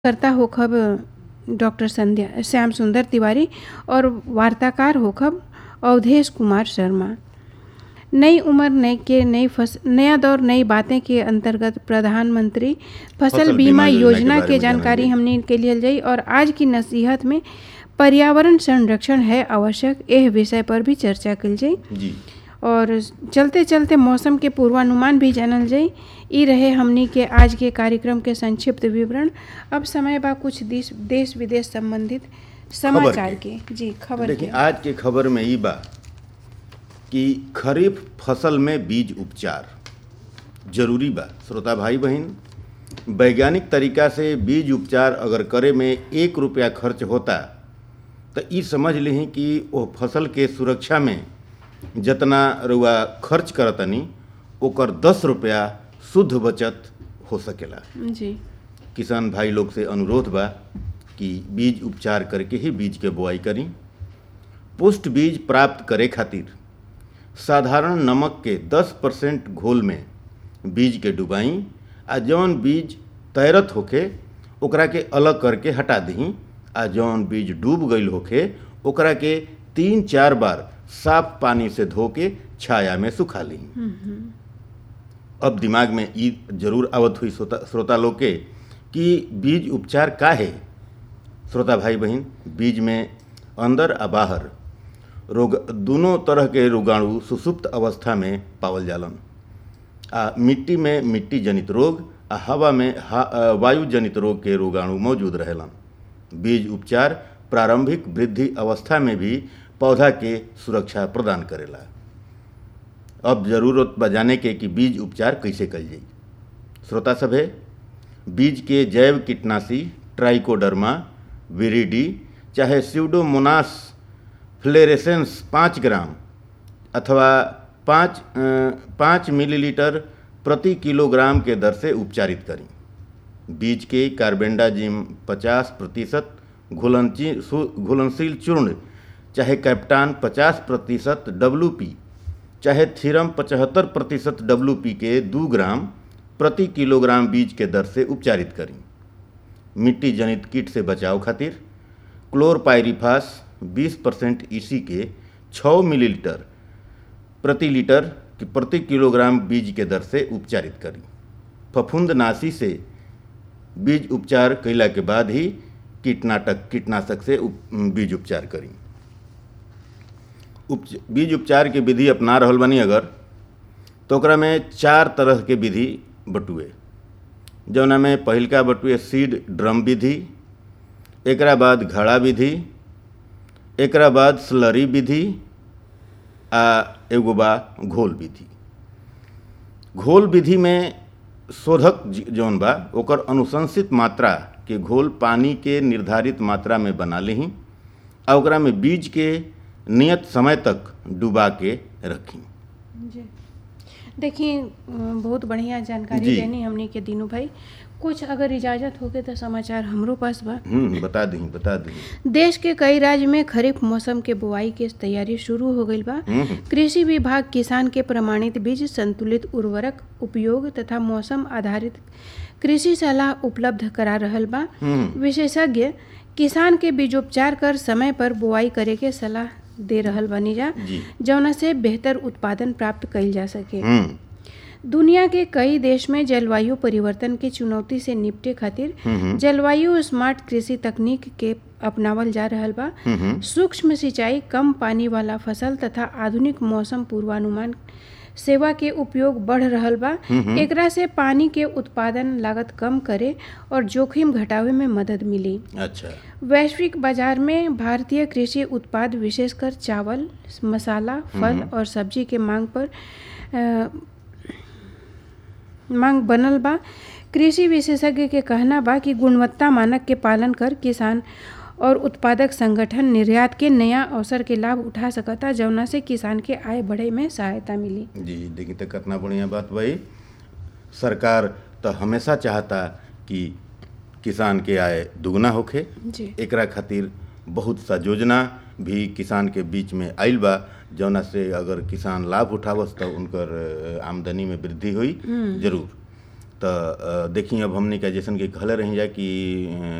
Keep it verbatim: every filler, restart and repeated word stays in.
करता होखब डॉक्टर संध्या श्याम सुंदर तिवारी और वार्ताकार होखब अवधेश कुमार शर्मा। नई उम्र नई के नई फस नया दौर नई बातें के अंतर्गत प्रधानमंत्री फसल, फसल बीमा बीमा योजना के बारे के में जानकारी जानेंगे। हमने के लिए जाई और आज की नसीहत में पर्यावरण संरक्षण है आवश्यक यह विषय पर भी चर्चा कल जाई जी और चलते चलते मौसम के पूर्वानुमान भी जानल जाई। ई रहे हमनी के आज के कार्यक्रम के संक्षिप्त विवरण। अब समय बा कुछ देश देश विदेश संबंधित समाचार के जी खबर देखिए के। आज के खबर में ई बा कि खरीफ फसल में बीज उपचार जरूरी बा। श्रोता भाई बहन, वैज्ञानिक तरीका से बीज उपचार अगर करे में एक रुपया खर्च होता तो ई समझ ली कि वो फसल के सुरक्षा में जितना रुआ खर्च करतनी ओकर दस रुपया शुद्ध बचत हो सकेला। जी किसान भाई लोग से अनुरोध बा कि बीज उपचार करके ही बीज के बोआई करी। पुष्ट बीज प्राप्त करे खातिर साधारण नमक के दस परसेंट घोल में बीज के डुबाई आ जौन बीज तैरत होखे ओकरा के अलग करके हटा दही आ जौन बीज डूब गईल होखे ओकरा के तीन चार बार साफ पानी से धो के छाया में सुखा ली। अब दिमाग में ई जरूर आवत हुई श्रोता श्रोता लोग के कि बीज उपचार का है। श्रोता भाई बहन, बीज में अंदर आ बाहर रोग दोनों तरह के रोगाणु सुसुप्त अवस्था में पावल जालन। आ मिट्टी में मिट्टी जनित रोग आ हवा में हा, वायु जनित रोग के रोगाणु मौजूद रहेलन। बीज उपचार प्रारंभिक वृद्धि अवस्था में भी पौधा के सुरक्षा प्रदान करेला। अब जरूरत बा जाने के कि बीज उपचार कैसे कल जाई। श्रोता सभे, बीज के जैव कीटनाशी ट्राइकोडर्मा विरिडी चाहे स्यूडोमोनास फ्लोरेसेंस पाँच ग्राम अथवा पाँच पाँच मिलीलीटर प्रति किलोग्राम के दर से उपचारित करी। बीज के कार्बेंडाजिम पचास प्रतिशत घुलनची घुलनशील चूर्ण चाहे कैप्टान पचास प्रतिशत डब्ल्यू पी चाहे थीरम पचहत्तर प्रतिशत डब्ल्यू पी के दो ग्राम प्रति किलोग्राम बीज के दर से उपचारित करी। मिट्टी जनित कीट से बचाव खातिर क्लोरपाइरिफास बीस परसेंट ईसी के छः मिलीलीटर प्रति लीटर प्रति किलोग्राम बीज के दर से उपचारित करी। फफूंदनाशी से बीज उपचार कैला के बाद ही कीटनाशक कीटनाशक से उप, बीज उपचार करी। उप, बीज उपचार के विधि अपना रहल बनी अगर तो ओकरा में चार तरह के विधि बटुए। जौना में पहिलका बटुए सीड ड्रम विधि, एकरा बाद घड़ा विधि, एकरा बाद स्लरी विधि आ एगो बा घोल विधि। घोल विधि में शोधक जौन बा ओकर अनुशंसित मात्रा के घोल पानी के निर्धारित मात्रा में बना लेही आ ओकरा में बीज के नियत समय तक डुबा के रखी। जी देखिए, बहुत बढ़िया जानकारी जी। देनी हमने के दीनू भाई। कुछ अगर इजाजत होके तो समाचार हमरो पास बा। हम्म बता दी बता दी देश के कई राज्य में खरीफ मौसम के बुआई के तैयारी शुरू हो गई बा। हम्म कृषि विभाग किसान के प्रमाणित बीज, संतुलित उर्वरक उपयोग तथा मौसम आधारित कृषि सलाह उपलब्ध करा रहल बा। हम्म विशेषज्ञ किसान के बीजोपचार कर समय पर बुआई करे के सलाह दे रहल बानी जा, जी जौना से बेहतर उत्पादन प्राप्त कइल जा सके। हम्म दुनिया के कई देश में जलवायु परिवर्तन के चुनौती से निपटे खातिर हम्म जलवायु स्मार्ट कृषि तकनीक के अपनावल जा रहल बा। हम्म सूक्ष्म सिंचाई, कम पानी वाला फसल तथा आधुनिक मौसम पूर्वानुमान सेवा के उपयोग बढ़ रहल बा। हम्म एकरा से पानी के उत्पादन लागत कम करे और जोखिम घटावे में मदद मिली। अच्छा वैश्विक बाजार में भारतीय कृषि उत्पाद विशेषकर चावल, मसाला, फल और सब्जी के मांग पर आ, मांग बनल बा। कृषि विशेषज्ञ के कहना बा कि गुणवत्ता मानक के पालन कर किसान और उत्पादक संगठन निर्यात के नया अवसर के लाभ उठा सकता, जौना से किसान के आय बढ़े में सहायता मिली। जी देखिए तो कितना बढ़िया बात भाई। सरकार तो हमेशा चाहता कि किसान के आय दुगना होखे। जी एकरा खातिर बहुत सा योजना भी किसान के बीच में आइल बा, जौना से अगर किसान लाभ उठावस तो उनकर आमदनी में वृद्धि हुई जरूर। तो देखिए अब हमने का जैसन कि कहले रही जा कि